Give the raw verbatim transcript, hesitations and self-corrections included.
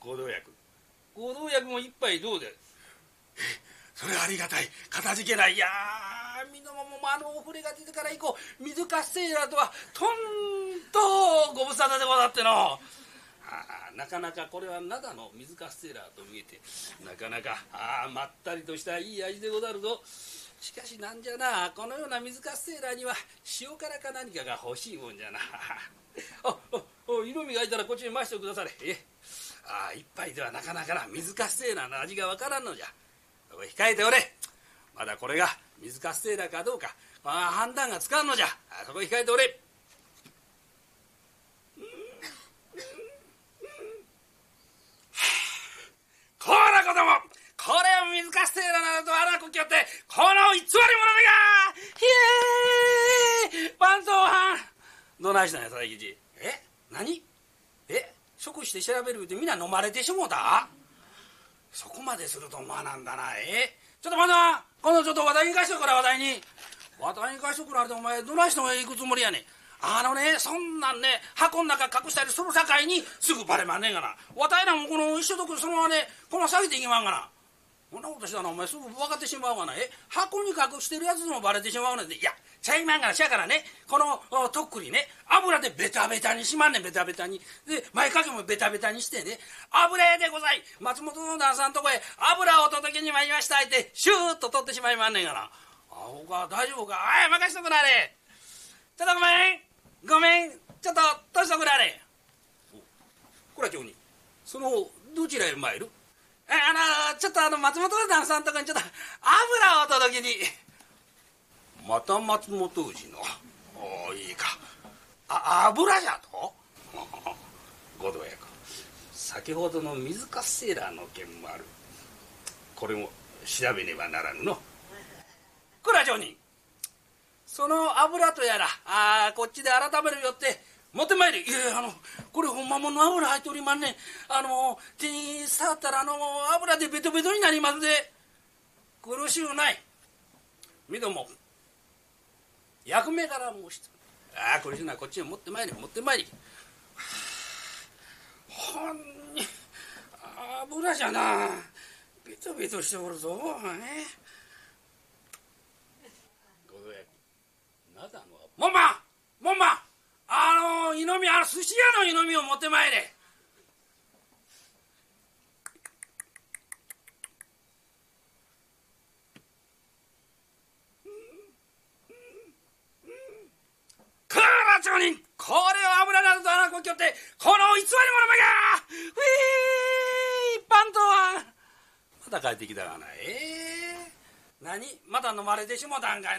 合同薬。合同薬も一杯どうで。 それありがたい。かたじけない。 いやー、みのももあのお触れが出てから以降、水カステーラとはとんとご無沙汰でござっての。あなかなかこれは灘の水カステーラと見えて、なかなかあまったりとしたいい味でござるぞ。しかしなんじゃな、このような水カステーラには塩辛か何かが欲しいもんじゃな。ああ色味がいたらこっちに回してくだされ。えあ一杯ではなかなかな水カステーラの味がわからんのじゃ。控えておれ。まだこれが水カステーラかどうかあ判断がつかんのじゃ。そこ控えておれ。こら子供、これを水カステーラなどと荒くきよってこの偽り者めがひえー番頭はんどないしたんや佐々木じ。え何え食して調べるってみんな飲まれてしもうた。そこまでするとまあなんだな。えちょっとまだ今度ちょっと話題に返しとくから。話題に話題に返しとくからってお前どないしても行くつもりやねん。あのねそんなんね箱の中隠したりするさかいにすぐバレまんねんがな。わたいらもこの一緒とくそのままねこのまま下げていきまんがな。こんなことしたらお前すぐ分かってしまうがな。え箱に隠してるやつでもバレてしまうねんで。いやちゃいまんがな。しやからねこのとっくりね油でベタベタにしまんねん。ベタベタにで前掛けもベタベタにしてね油でござい松本の旦さんとこへ油をお届けに参りましたってシューッと取ってしまいまんねんがな。あほか大丈夫か。あい任しとくなれ。ちょっとごめんごめんちょっととしとくなれ。こら町人そのどちらへ参る。えあのちょっとあの松本の旦さんとこにちょっと油をお届けに。また松本氏のおいいかあ油じゃと。ご同役先ほどの水カステーラの件もある。これも調べねばならぬの。こら町人その油とやらあこっちで改めるよって持ってまいり。いやいやあのこれほんまもんの油入っておりまんねん。あの手に触ったらあの油でベトベトになりますで。苦しゅうない。みども役目から申した。ああ苦しゅうない。こっちに持ってまいり持ってまいり。ほんに油じゃなベトベトしておるぞ。えご同役灘のもんまもんまあの湯飲みあの寿司屋の湯飲みを持ってまいれ。こら町人これを油などと穴こきよってこの偽り者めがウィー番頭はまた帰ってきたがな。えー、何また飲まれてしもたんかいな。